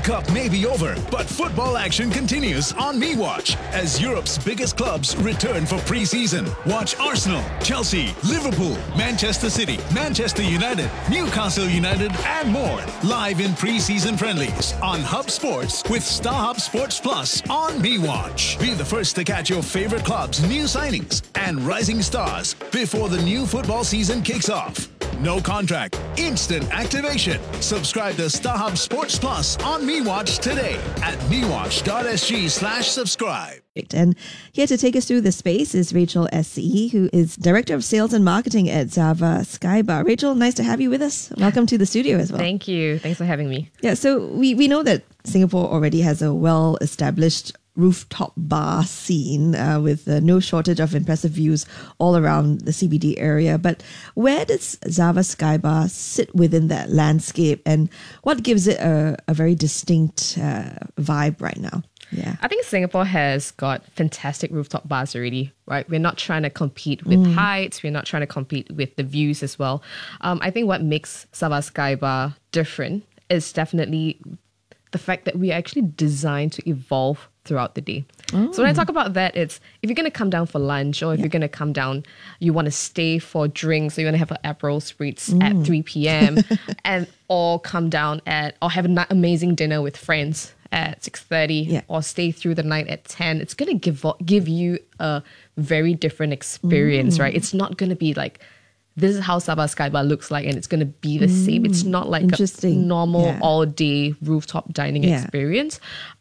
Cup may be over, but football action continues on MeWatch as Europe's biggest clubs return for pre-season. Watch Arsenal, Chelsea, Liverpool, Manchester City, Manchester United, Newcastle United, and more live in pre-season friendlies on Hub Sports with StarHub Sports Plus on MeWatch. Be the first to catch your favorite clubs' new signings and rising stars before the new football season kicks off. No contract, instant activation. Subscribe to StarHub Sports Plus on MeWatch today at mewatch.sg/subscribe. And here to take us through the space is Rachel S.E., who is Director of Sales and Marketing at Zava Sky Bar. Rachel, nice to have you with us. Welcome to the studio as well. Thank you. Thanks for having me. Yeah, so we know that Singapore already has a well-established rooftop bar scene with no shortage of impressive views all around the CBD area. But where does Zava Sky Bar sit within that landscape, and what gives it a very distinct vibe right now? Yeah, I think Singapore has got fantastic rooftop bars already, right? We're not trying to compete with heights. We're not trying to compete with the views as well. I think what makes Zava Sky Bar different is definitely the fact that we are actually designed to evolve throughout the day. So when I talk about that, it's if you're going to come down for lunch, or if you're going to come down, you want to stay for drinks, or you want to have an Aperol Spritz at 3 p.m. or come down or have an amazing dinner with friends at 6:30 or stay through the night at 10, it's going to give you a very different experience, right? It's not going to be like, this is how Zava Sky Bar looks like, and it's going to be the same. It's not like a normal all-day rooftop dining experience.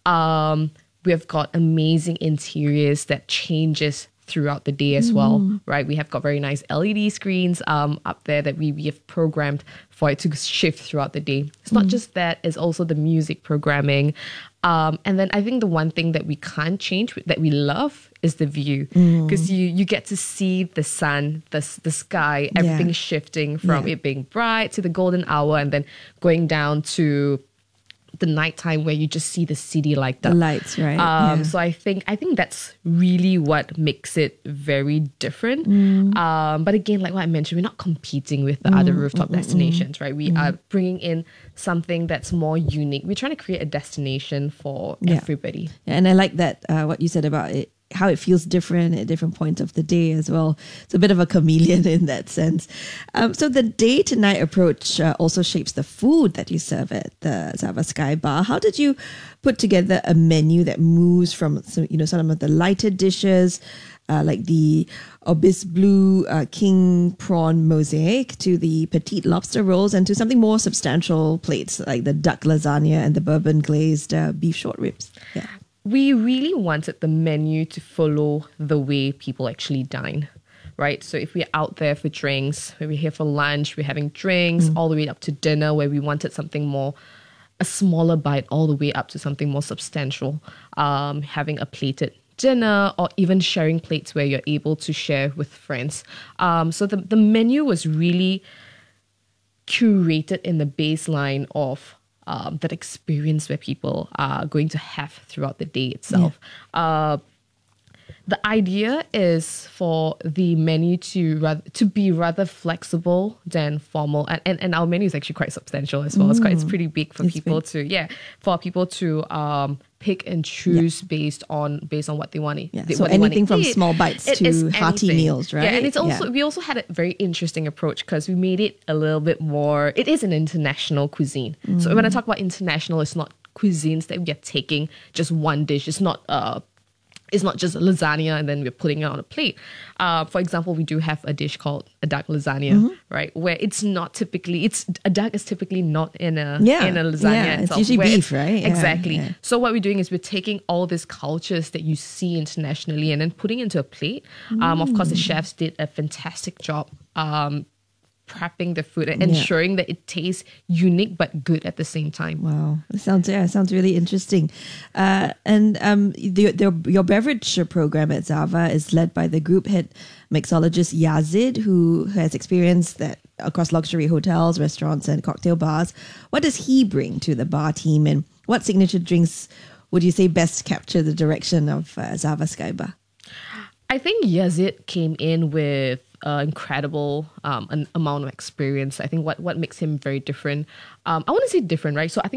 We have got amazing interiors that changes throughout the day as well, right? We have got very nice LED screens up there that we have programmed for it to shift throughout the day. It's not just that, it's also the music programming. And then I think the one thing that we can't change, that we love, is the view. Because you get to see the sun, the sky, everything shifting from it being bright to the golden hour, and then going down to the nighttime where you just see the city light up. The lights, right? So I think that's really what makes it very different. But again, like what I mentioned, we're not competing with the other rooftop destinations, right? We are bringing in something that's more unique. We're trying to create a destination for everybody. Yeah, and I like that, what you said about it, how it feels different at different points of the day as well. It's a bit of a chameleon in that sense. So the day to night approach also shapes the food that you serve at the Zava Sky Bar. How did you put together a menu that moves from some of the lighter dishes like the Obis Blue King Prawn Mosaic to the Petite Lobster Rolls, and to something more substantial plates like the duck lasagna and the bourbon glazed beef short ribs? Yeah. We really wanted the menu to follow the way people actually dine, right? So if we're out there for drinks, when we're here for lunch, we're having drinks, all the way up to dinner, where we wanted something more, a smaller bite, all the way up to something more substantial, having a plated dinner, or even sharing plates where you're able to share with friends. So the menu was really curated in the baseline of that experience where people are going to have throughout the day itself. The idea is for the menu to be rather flexible than formal, and our menu is actually quite substantial as well. It's pretty big for people to pick and choose based on what they want to eat. So anything from small bites to hearty meals, right? Yeah, and it's also we also had a very interesting approach because we made it a little bit more. It is an international cuisine. So when I talk about international, it's not cuisines that we are taking just one dish. It's not just a lasagna and then we're putting it on a plate. For example, we do have a dish called a duck lasagna, right? Where a duck is typically not in a lasagna itself. It's usually beef, right? Exactly. Yeah. So what we're doing is we're taking all these cultures that you see internationally and then putting into a plate. Of course, the chefs did a fantastic job prepping the food and ensuring that it tastes unique but good at the same time. Wow, it sounds really interesting. Your beverage program at Zava is led by the group head mixologist Yazid, who has experience that across luxury hotels, restaurants, and cocktail bars. What does he bring to the bar team, and what signature drinks would you say best capture the direction of Zava Sky Bar? I think Yazid came in with incredible an amount of experience. I think what makes him very different. I want to say different, right? So I think